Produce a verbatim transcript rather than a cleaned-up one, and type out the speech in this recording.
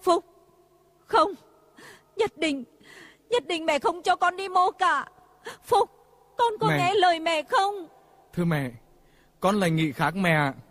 Phúc, không, nhất định, nhất định mẹ không cho con đi mô cả. Phúc, con có Mẹ. nghe lời mẹ không? Thưa mẹ, con lại nghĩ khác mẹ ạ.